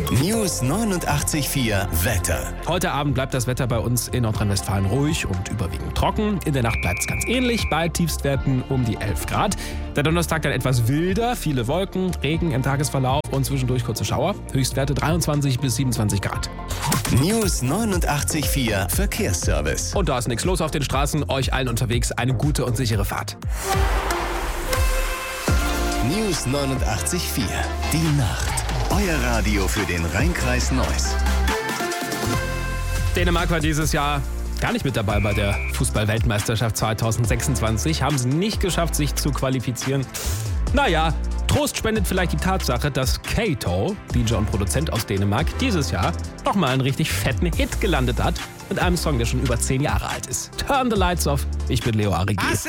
News 89.4 Wetter. Heute Abend bleibt das Wetter bei uns in Nordrhein-Westfalen ruhig und überwiegend trocken. In der Nacht bleibt es ganz ähnlich, bei Tiefstwerten um die 11 Grad. Der Donnerstag dann etwas wilder, viele Wolken, Regen im Tagesverlauf und zwischendurch kurze Schauer. Höchstwerte 23 bis 27 Grad. News 89.4 Verkehrsservice. Und da ist nichts los auf den Straßen. Euch allen unterwegs eine gute und sichere Fahrt. News 89.4 Die Nacht. Euer Radio für den Rhein-Kreis Neuss. Dänemark war dieses Jahr gar nicht mit dabei bei der Fußball-Weltmeisterschaft 2026. Haben sie nicht geschafft, sich zu qualifizieren. Naja, Trost spendet vielleicht die Tatsache, dass Kato, DJ und Produzent aus Dänemark, dieses Jahr nochmal einen richtig fetten Hit gelandet hat mit einem Song, der schon über 10 Jahre alt ist. Turn the Lights Off. Ich bin Leo Arigi.